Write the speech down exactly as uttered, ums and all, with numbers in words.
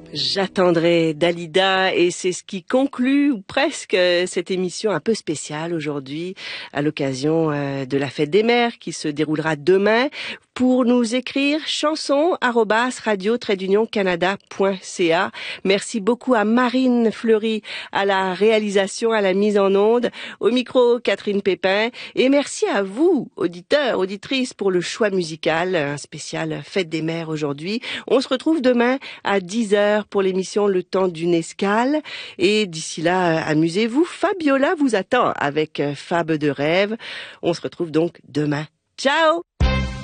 J'attendrai Dalida et c'est ce qui conclut ou presque cette émission un peu spéciale aujourd'hui à l'occasion de la fête des mères qui se déroulera demain. Pour nous écrire chanson arobase radio trait d'union canada point c a. Merci beaucoup à Marine Fleury à la réalisation, à la mise en onde, au micro Catherine Pépin, et merci à vous auditeurs, auditrices pour le choix musical, un spécial fête des mères aujourd'hui. On se retrouve demain à dix heures pour l'émission Le Temps d'une escale, et d'ici là amusez-vous, Fabiola vous attend avec Fab de rêve. On se retrouve donc demain. Ciao!